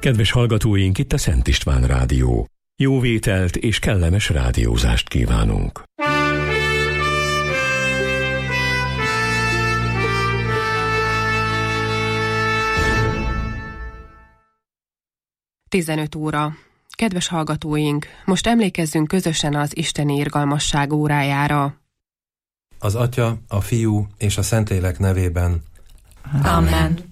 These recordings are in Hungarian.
Kedves hallgatóink, itt a Szent István Rádió. Jó vételt és kellemes rádiózást kívánunk. Tizenöt óra. Kedves hallgatóink, most emlékezzünk közösen az isteni irgalmasság órájára. Az Atya, a Fiú és a Szentlélek nevében. Amen.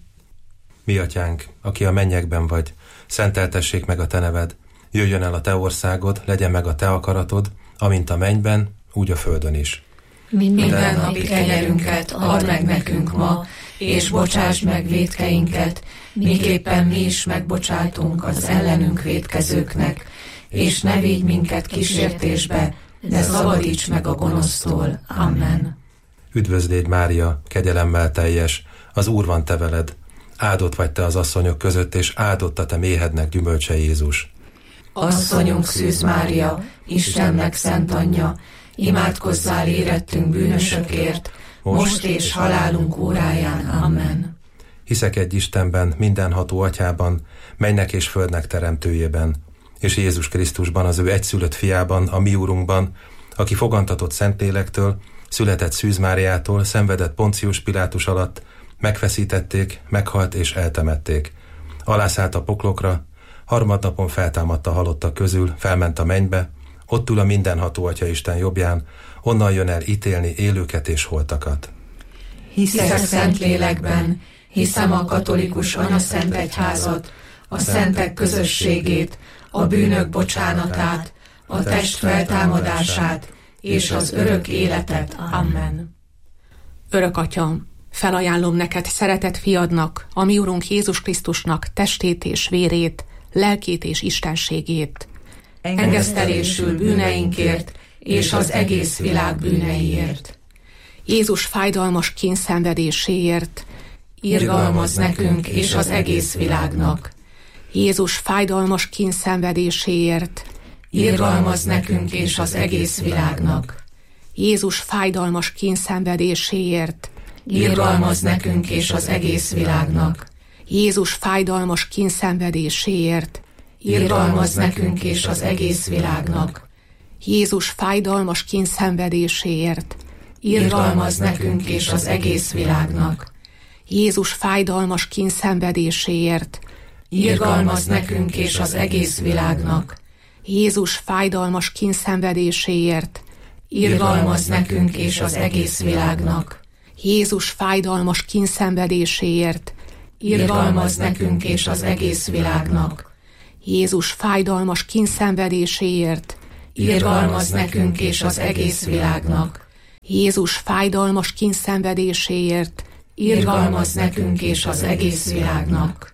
Mi Atyánk, aki a mennyekben vagy, szenteltessék meg a Te neved, jöjjön el a Te országod, legyen meg a Te akaratod, amint a mennyben, úgy a földön is. Minden napi kenyerünket add meg nekünk ma, és bocsásd meg vétkeinket, miképpen mi is megbocsátunk az ellenünk vétkezőknek, és ne vigy minket kísértésbe, de szabadíts meg a gonosztól. Amen. Üdvözlégy Mária, kegyelemmel teljes, az Úr van te veled, áldott vagy te az asszonyok között, és áldott a te méhednek gyümölcse Jézus. Asszonyunk Szűz Mária, Istennek szent anyja, imádkozzál érettünk bűnösökért, most és halálunk óráján. Amen. Hiszek egy Istenben, mindenható Atyában, mennynek és földnek teremtőjében, és Jézus Krisztusban, az ő egyszülött fiában, a mi Úrunkban, aki fogantatott Szentlélektől, született Szűz Máriától, szenvedett Poncius Pilátus alatt, megfeszítették, meghalt és eltemették. Alászállt a poklokra, harmadnapon feltámadt a halottak közül, felment a mennybe, ott ül a mindenható Atya Isten jobbján, onnan jön el ítélni élőket és holtakat. Hiszek Szentlélekben, hiszem a katolikus anyaszent egyházat, a szentek közösségét, a bűnök bocsánatát, a test feltámadását és az örök életet. Amen. Örök Atyam, felajánlom neked szeretett fiadnak, a mi Urunk Jézus Krisztusnak testét és vérét, lelkét és istenségét. Engesztelésül bűneinkért és az egész világ bűneiért. Jézus fájdalmas kényszenvedéséért. Irgalmazz nekünk és az egész világnak. Jézus fájdalmas kényszenvedéséért. Irgalmazz nekünk és az egész világnak. Jézus fájdalmas kényszenvedéséért. Irgalmazz nekünk és az egész világnak. Jézus fájdalmas kényszenvedéséért. Irgalmazz nekünk és az egész világnak. Jézus fájdalmas kényszenvedéséért. Irgalmazz nekünk és az egész világnak. Jézus fájdalmas kényszenvedéséért. Irgalmazz nekünk és az egész világnak. Jézus fájdalmas kényszenvedéséért. Irgalmazz nekünk és az egész világnak. Jézus fájdalmas kényszenvedéséért. Irgalmazz nekünk és az egész világnak. Jézus fájdalmas kényszenvedéséért. Irgalmazz nekünk és az egész világnak. Jézus fájdalmas kényszenvedéséért. Irgalmazz nekünk és az egész világnak.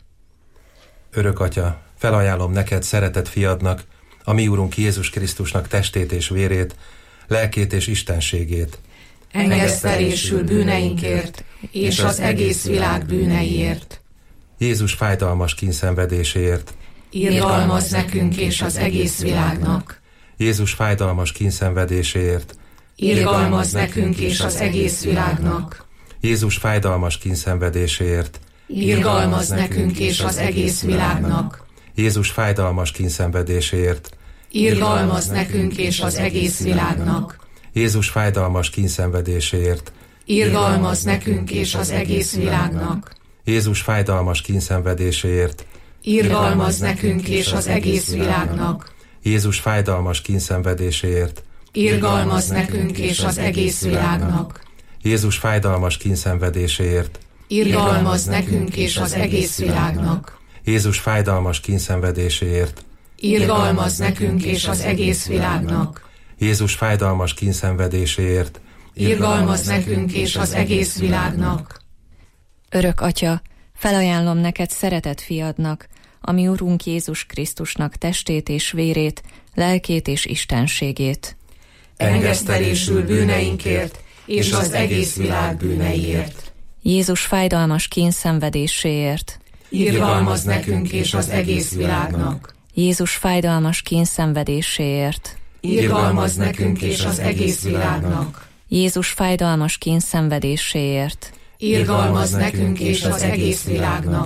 Örök Atya, felajánlom neked szeretett fiadnak, a mi Úrunk Jézus Krisztusnak testét és vérét, lelkét és istenségét. Engesztelésül bűneinkért és az egész világ bűneiért. Jézus fájdalmas kényszenvedéséért. Irgalmazz nekünk és az egész világnak. Jézus fájdalmas kényszenvedéséért. Irgalmazz nekünk és az egész világnak. Jézus fájdalmas kényszenvedéséért. Irgalmazz nekünk és az egész világnak. Jézus fájdalmas kényszenvedéséért. Irgalmazz nekünk és az egész világnak. Jézus fájdalmas kényszenvedéséért. Irgalmazz nekünk és az egész világnak. Jézus fájdalmas kényszenvedéséért. Irgalmazz nekünk és az egész világnak. Jézus fájdalmas kényszenvedéséért. Irgalmazz nekünk és az egész világnak. Jézus fájdalmas kényszenvedéséért. Irgalmazz nekünk és az egész világnak. Jézus fájdalmas kényszenvedéséért. Irgalmazz nekünk és az egész világnak. Jézus fájdalmas kényszenvedéséért. Irgalmazz nekünk és az egész világnak. Örök Atya, felajánlom neked szeretett fiadnak, a mi Urunk Jézus Krisztusnak testét és vérét, lelkét és istenségét. Engesztelésül bűneinkért és az egész világ bűneiért. Jézus fájdalmas kényszenvedéséért. Irgalmazz nekünk és az egész világnak. Jézus fájdalmas kényszenvedéséért. Irgalmazz nekünk és az egész világnak. Jézus fájdalmas kényszenvedéséért. Irgalmazz nekünk és az egész világnak.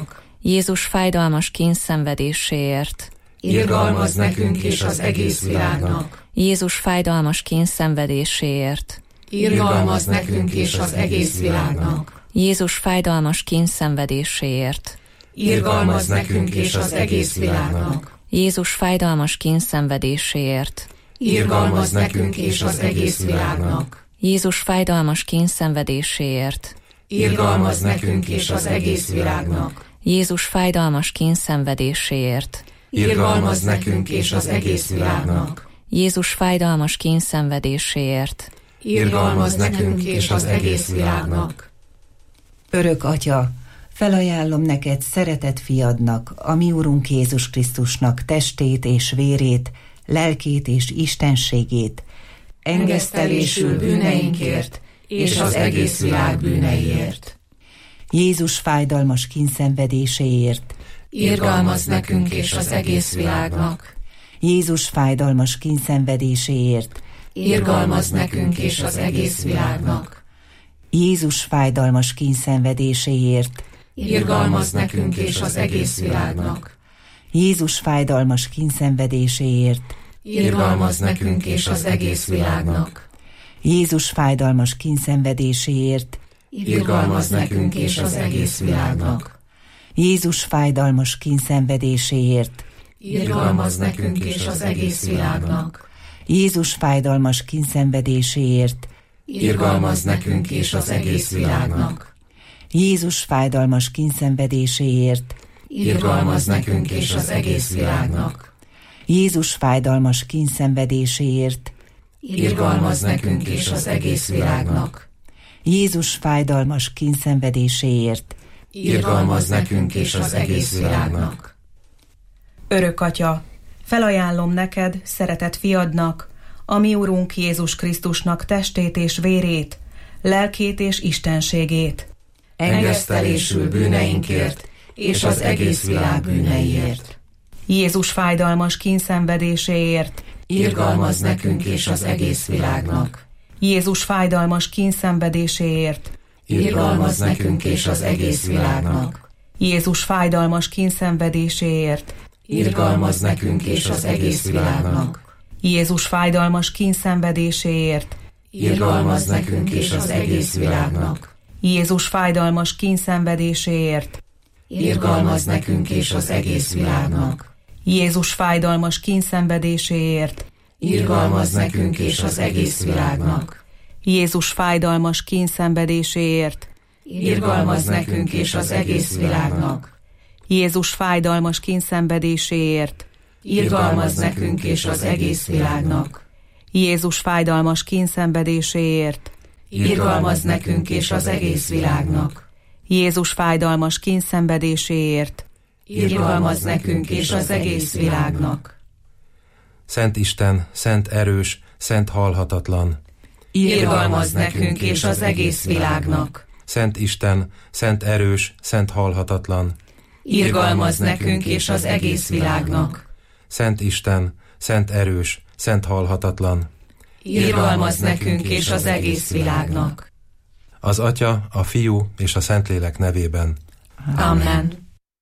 Jézus fájdalmas kényszenvedéséért. Irgalmazz nekünk és az egész világnak. Jézus fájdalmas kényszenvedéséért. Irgalmazz nekünk és az egész világnak. Jézus fájdalmas kényszenvedéséért. Irgalmazz nekünk és az egész világnak. Jézus fájdalmas kényszenvedéséért. Irgalmazz nekünk és az egész világnak. Jézus fájdalmas kényszenvedéséért. Irgalmazz nekünk és az egész világnak. Jézus fájdalmas kényszenvedéséért. Irgalmazz nekünk és az egész világnak. Jézus fájdalmas kényszenvedéséért. Irgalmazz nekünk és az egész világnak. Örök Atya, felajánlom neked szeretett fiadnak, a mi Urunk Jézus Krisztusnak testét és vérét, lelkét és istenségét, engesztelésül bűneinkért és az egész világ bűneiért. Jézus fájdalmas kínszenvedéséért. Irgalmazz nekünk és az egész világnak. Jézus fájdalmas kínszenvedéséért. Irgalmazz nekünk és az egész világnak. Jézus fájdalmas kínszenvedéséért. Irgalmazz nekünk és az egész világnak. Jézus fájdalmas kínszenvedéséért. Irgalmazz nekünk és az egész világnak. Jézus fájdalmas kínszenvedéséért. Irgalmazz nekünk és az egész világnak. Jézus fájdalmas kínszenvedéséért. Irgalmazz nekünk és az egész világnak. Jézus fájdalmas kínszenvedéséért. Irgalmazz nekünk és az egész világnak. Jézus fájdalmas kínszenvedéséért. Irgalmazz nekünk és az egész világnak. Jézus fájdalmas kínszenvedéséért. Irgalmazz nekünk és az egész világnak. Jézus fájdalmas kínszenvedéséért. Irgalmazz nekünk és az egész világnak. Örök Atya, felajánlom neked, szeretett fiadnak, a mi Urunk Jézus Krisztusnak testét és vérét, lelkét és istenségét, engesztelésül bűneinkért és az egész világ bűneiért. Jézus fájdalmas kínszenvedéséért. Irgalmazz nekünk és az egész világnak. Jézus fájdalmas kínszenvedéséért. Irgalmazz nekünk és az egész világnak. Jézus fájdalmas kínszenvedéséért. Irgalmazz nekünk és az egész világnak. Jézus fájdalmas kínszenvedéséért. Irgalmazz nekünk és az egész világnak. Jézus fájdalmas kínszenvedéséért. Irgalmazz nekünk és az egész világnak. Jézus fájdalmas kínszenvedéséért. Irgalmazz nekünk és az egész világnak. Jézus fájdalmas kínszenvedéséért. Irgalmazz nekünk és az egész világnak. Jézus fájdalmas kínszenvedéséért. Irgalmazz nekünk és az egész világnak. Jézus fájdalmas kínszenvedéséért. Irgalmazz nekünk és az egész világnak. Jézus fájdalmas kínszenvedéséért. Irgalmazz nekünk és az egész világnak. Szent Isten, szent erős, szent halhatatlan. Irgalmazz nekünk és az egész világnak. Szent Isten, szent erős, szent halhatatlan. Irgalmazz nekünk és az egész világnak. Szent Isten, szent erős, szent halhatatlan. Irgalmazz nekünk és az egész világnak. Az Atya, a Fiú és a Szentlélek nevében. Amen.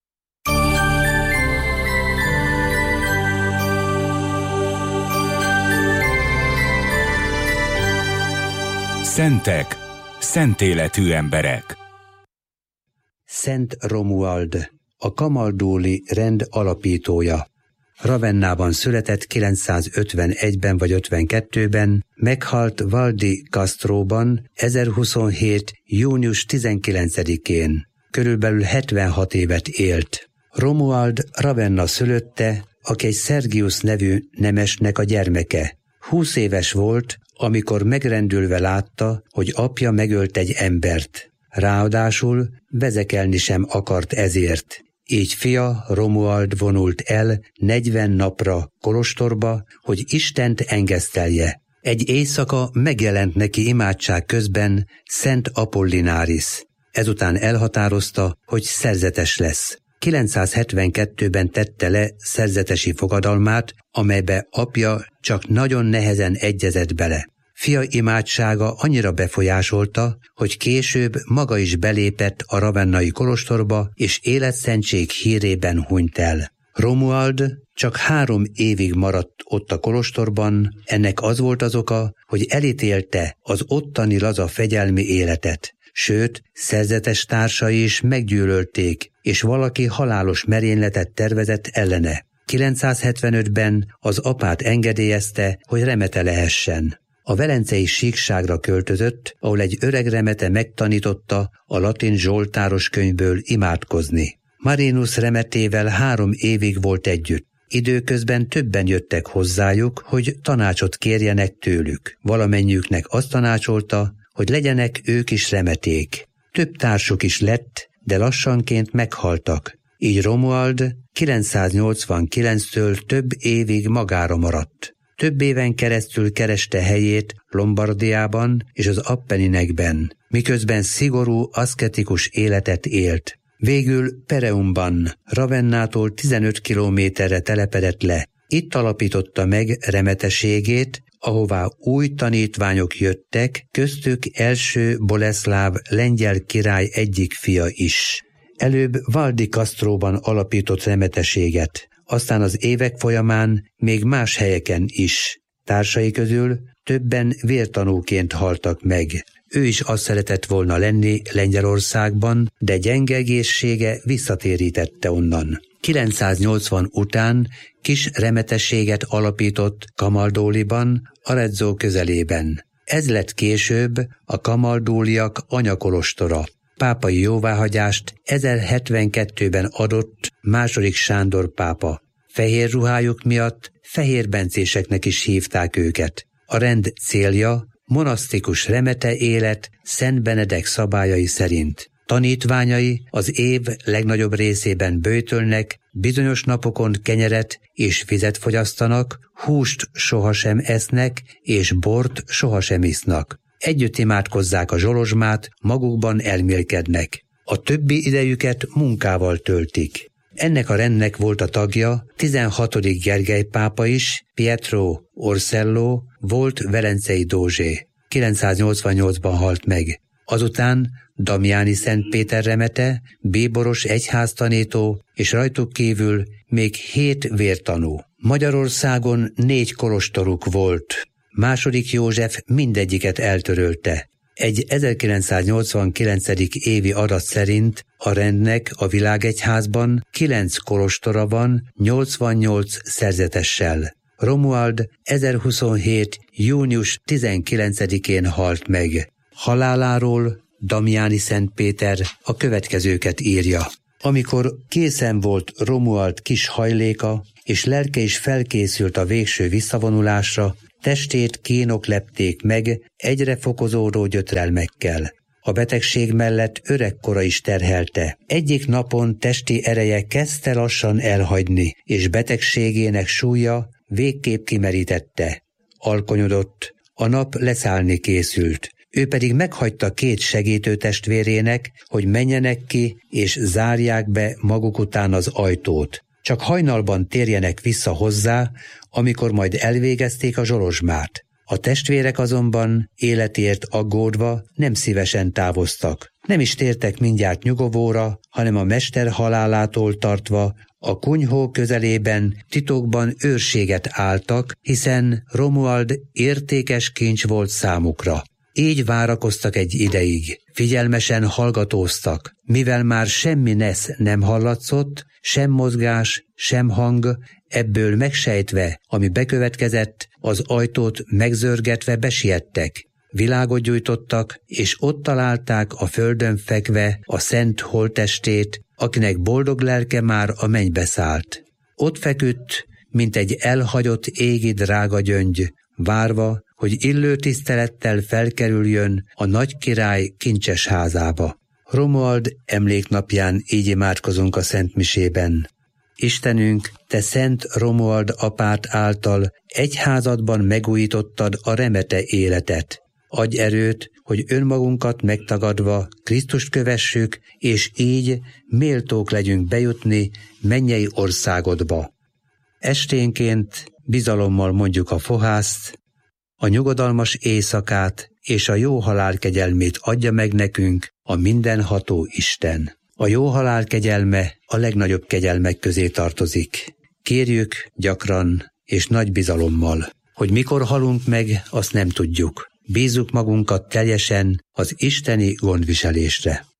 Szentek, szent életű emberek. Szent Romuald, a kamaldóli rend alapítója. Ravennában született 951-ben vagy 52-ben, meghalt Valdi Castróban 1027. június 19-én. Körülbelül 76 évet élt. Romuald Ravenna szülötte, aki egy Sergius nevű nemesnek a gyermeke. 20 éves volt, amikor megrendülve látta, hogy apja megölt egy embert. Ráadásul vezekelni sem akart ezért. Így fia Romuald vonult el 40 napra kolostorba, hogy Istent engesztelje. Egy éjszaka megjelent neki imádság közben Szent Apollináris. Ezután elhatározta, hogy szerzetes lesz. 972-ben tette le szerzetesi fogadalmát, amelybe apja csak nagyon nehezen egyezett bele. Fia imádsága annyira befolyásolta, hogy később maga is belépett a ravennai kolostorba, és életszentség hírében hunyt el. Romuald csak 3 évig maradt ott a kolostorban, ennek az volt az oka, hogy elítélte az ottani laza fegyelmi életet. Sőt, szerzetes társai is meggyűlölték, és valaki halálos merényletet tervezett ellene. 975-ben az apát engedélyezte, hogy remete lehessen. A velencei síkságra költözött, ahol egy öreg remete megtanította a latin zsoltáros könyvből imádkozni. Marinus remetével 3 évig volt együtt. Időközben többen jöttek hozzájuk, hogy tanácsot kérjenek tőlük. Valamennyiüknek azt tanácsolta, hogy legyenek ők is remeték. Több társuk is lett, de lassanként meghaltak. Így Romuald 989-től több évig magára maradt. Több éven keresztül kereste helyét Lombardiában és az Appenninekben, miközben szigorú, aszketikus életet élt. Végül Pereumban, Ravennától 15 kilométerre telepedett le. Itt alapította meg remeteségét, ahová új tanítványok jöttek, köztük első Boleszláv lengyel király egyik fia is. Előbb Valdi Castróban alapított remeteséget, aztán az évek folyamán még más helyeken is. Társai közül többen vértanúként haltak meg. Ő is azt szeretett volna lenni Lengyelországban, de gyenge egészsége visszatérítette onnan. 980 után kis remetességet alapított Camaldoliban, Arezzo közelében. Ez lett később a kamaldóliak anyakolostora. Pápai jóváhagyást 1072-ben adott II. Sándor pápa. Fehér ruhájuk miatt fehérbencéseknek is hívták őket. A rend célja monasztikus remete élet Szent Benedek szabályai szerint. Tanítványai az év legnagyobb részében böjtölnek, bizonyos napokon kenyeret és vizet fogyasztanak, húst sohasem esznek, és bort sohasem isznak. Együtt imádkozzák a zsolozsmát, magukban elmélkednek. A többi idejüket munkával töltik. Ennek a rendnek volt a tagja 16. Gergely pápa is, Pietro Orsello, volt velencei dózsé. 988-ban halt meg. Azután Damiani Szent Péter remete, bíboros egyháztanító, és rajtuk kívül még 7 vértanú. Magyarországon 4 kolostoruk volt. II. József mindegyiket eltörölte. Egy 1989. évi adat szerint a rendnek a világegyházban 9 kolostora van, 88 szerzetessel. Romuald 1027. június 19-én halt meg. Haláláról Damiani Szent Péter a következőket írja. Amikor készen volt Romuald kis hajléka, és lelke is felkészült a végső visszavonulásra, testét kínok lepték meg egyre fokozódó gyötrelmekkel. A betegség mellett öregkora is terhelte. Egyik napon testi ereje kezdte lassan elhagyni, és betegségének súlya végképp kimerítette. Alkonyodott, a nap leszállni készült. Ő pedig meghagyta 2 segítő testvérének, hogy menjenek ki és zárják be maguk után az ajtót. Csak hajnalban térjenek vissza hozzá, amikor majd elvégezték a zsolozsmát. A testvérek azonban életért aggódva nem szívesen távoztak. Nem is tértek mindjárt nyugovóra, hanem a mester halálától tartva a kunyhó közelében titokban őrséget álltak, hiszen Romuald értékes kincs volt számukra. Így várakoztak egy ideig, figyelmesen hallgatóztak, mivel már semmi nesz nem hallatszott, sem mozgás, sem hang, ebből megsejtve, ami bekövetkezett, az ajtót megzörgetve besiettek. Világot gyújtottak, és ott találták a földön fekve a szent holttestét, akinek boldog lelke már a mennybe szállt. Ott feküdt, mint egy elhagyott égi drága gyöngy, várva, hogy illő tisztelettel felkerüljön a nagy király kincses házába. Romuald emléknapján így imádkozunk a szentmisében. Istenünk, te Szent Romuald apát által egyházadban megújítottad a remete életet. Adj erőt, hogy önmagunkat megtagadva Krisztust kövessük, és így méltók legyünk bejutni mennyei országodba. Esténként bizalommal mondjuk a fohászt, a nyugodalmas éjszakát és a jó halál kegyelmét adja meg nekünk a mindenható Isten. A jó halál kegyelme a legnagyobb kegyelmek közé tartozik. Kérjük gyakran és nagy bizalommal, hogy mikor halunk meg, azt nem tudjuk. Bízzuk magunkat teljesen az isteni gondviselésre.